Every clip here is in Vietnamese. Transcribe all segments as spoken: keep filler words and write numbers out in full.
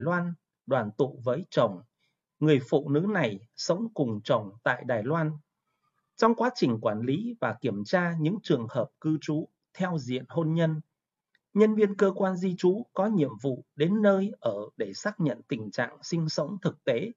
Loan đoàn tụ với chồng. Người phụ nữ này sống cùng chồng tại Đài Loan. Trong quá trình quản lý và kiểm tra những trường hợp cư trú theo diện hôn nhân, nhân viên cơ quan di trú có nhiệm vụ đến nơi ở để xác nhận tình trạng sinh sống thực tế.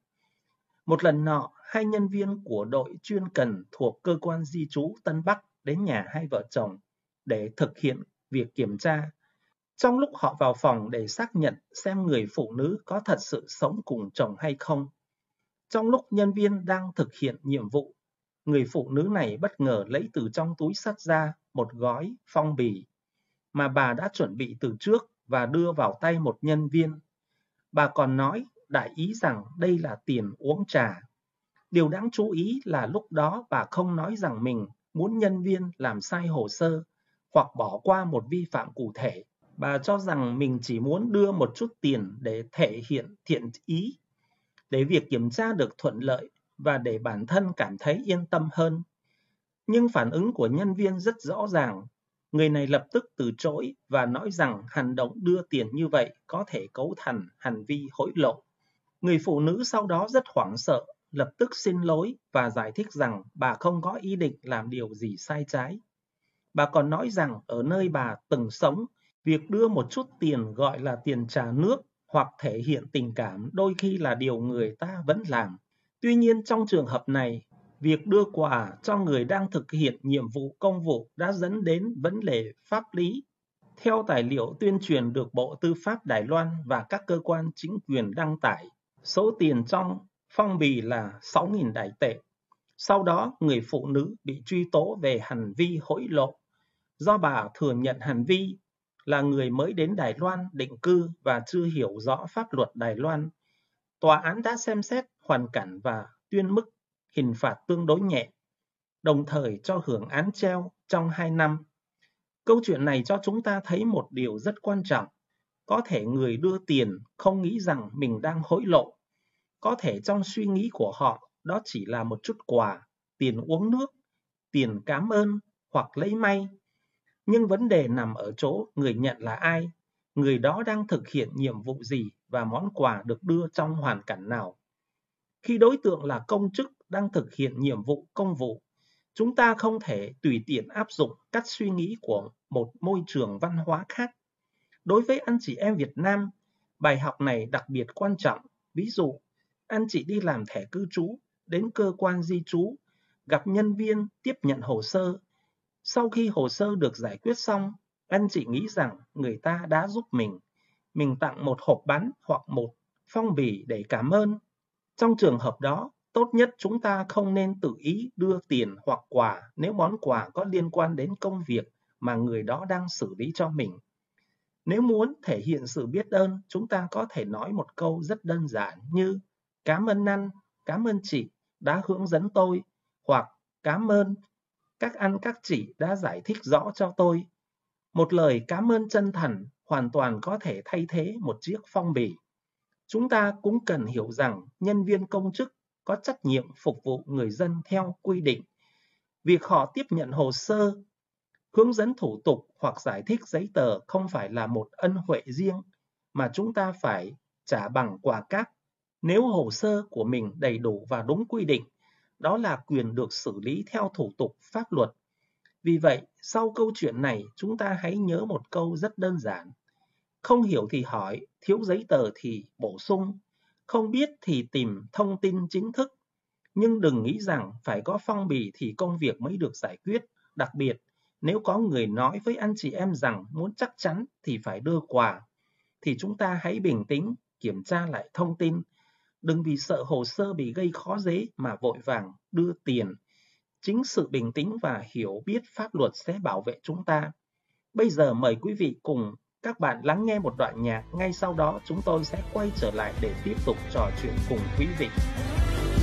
Một lần nọ, hai nhân viên của đội chuyên cần thuộc cơ quan di trú Tân Bắc đến nhà hai vợ chồng để thực hiện việc kiểm tra. Trong lúc họ vào phòng để xác nhận xem người phụ nữ có thật sự sống cùng chồng hay không, trong lúc nhân viên đang thực hiện nhiệm vụ, người phụ nữ này bất ngờ lấy từ trong túi xách ra một gói phong bì mà bà đã chuẩn bị từ trước và đưa vào tay một nhân viên. Bà còn nói đại ý rằng đây là tiền uống trà. Điều đáng chú ý là lúc đó bà không nói rằng mình muốn nhân viên làm sai hồ sơ hoặc bỏ qua một vi phạm cụ thể. Bà cho rằng mình chỉ muốn đưa một chút tiền để thể hiện thiện ý, để việc kiểm tra được thuận lợi và để bản thân cảm thấy yên tâm hơn. Nhưng phản ứng của nhân viên rất rõ ràng. Người này lập tức từ chối và nói rằng hành động đưa tiền như vậy có thể cấu thành hành vi hối lộ. Người phụ nữ sau đó rất hoảng sợ, lập tức xin lỗi và giải thích rằng bà không có ý định làm điều gì sai trái. Bà còn nói rằng ở nơi bà từng sống, việc đưa một chút tiền gọi là tiền trà nước hoặc thể hiện tình cảm đôi khi là điều người ta vẫn làm. Tuy nhiên trong trường hợp này, việc đưa quà cho người đang thực hiện nhiệm vụ công vụ đã dẫn đến vấn đề pháp lý. Theo tài liệu tuyên truyền được Bộ Tư pháp Đài Loan và các cơ quan chính quyền đăng tải, số tiền trong phong bì là sáu nghìn Đài tệ. Sau đó, người phụ nữ bị truy tố về hành vi hối lộ. Do bà thừa nhận hành vi, là người mới đến Đài Loan định cư và chưa hiểu rõ pháp luật Đài Loan, tòa án đã xem xét hoàn cảnh và tuyên mức hình phạt tương đối nhẹ, đồng thời cho hưởng án treo trong hai năm. Câu chuyện này cho chúng ta thấy một điều rất quan trọng. Có thể người đưa tiền không nghĩ rằng mình đang hối lộ. Có thể trong suy nghĩ của họ đó chỉ là một chút quà, tiền uống nước, tiền cảm ơn hoặc lấy may. Nhưng vấn đề nằm ở chỗ người nhận là ai, người đó đang thực hiện nhiệm vụ gì và món quà được đưa trong hoàn cảnh nào. Khi đối tượng là công chức đang thực hiện nhiệm vụ công vụ, chúng ta không thể tùy tiện áp dụng cách suy nghĩ của một môi trường văn hóa khác. Đối với anh chị em Việt Nam, bài học này đặc biệt quan trọng. Ví dụ, anh chị đi làm thẻ cư trú, đến cơ quan di trú, gặp nhân viên tiếp nhận hồ sơ. Sau khi hồ sơ được giải quyết xong, anh chị nghĩ rằng người ta đã giúp mình. Mình tặng một hộp bánh hoặc một phong bì để cảm ơn. Trong trường hợp đó, tốt nhất chúng ta không nên tự ý đưa tiền hoặc quà nếu món quà có liên quan đến công việc mà người đó đang xử lý cho mình. Nếu muốn thể hiện sự biết ơn, chúng ta có thể nói một câu rất đơn giản như cảm ơn anh, cảm ơn chị đã hướng dẫn tôi, hoặc cảm ơn các anh các chị đã giải thích rõ cho tôi. Một lời cảm ơn chân thành hoàn toàn có thể thay thế một chiếc phong bì. Chúng ta cũng cần hiểu rằng nhân viên công chức có trách nhiệm phục vụ người dân theo quy định. Việc họ tiếp nhận hồ sơ, hướng dẫn thủ tục hoặc giải thích giấy tờ không phải là một ân huệ riêng mà chúng ta phải trả bằng quà cáp. Nếu hồ sơ của mình đầy đủ và đúng quy định, đó là quyền được xử lý theo thủ tục pháp luật. Vì vậy, sau câu chuyện này, chúng ta hãy nhớ một câu rất đơn giản. Không hiểu thì hỏi, thiếu giấy tờ thì bổ sung, không biết thì tìm thông tin chính thức. Nhưng đừng nghĩ rằng phải có phong bì thì công việc mới được giải quyết. Đặc biệt, nếu có người nói với anh chị em rằng muốn chắc chắn thì phải đưa quà, thì chúng ta hãy bình tĩnh, kiểm tra lại thông tin. Đừng vì sợ hồ sơ bị gây khó dễ mà vội vàng đưa tiền. Chính sự bình tĩnh và hiểu biết pháp luật sẽ bảo vệ chúng ta. Bây giờ mời quý vị cùng các bạn lắng nghe một đoạn nhạc. Ngay sau đó chúng tôi sẽ quay trở lại để tiếp tục trò chuyện cùng quý vị.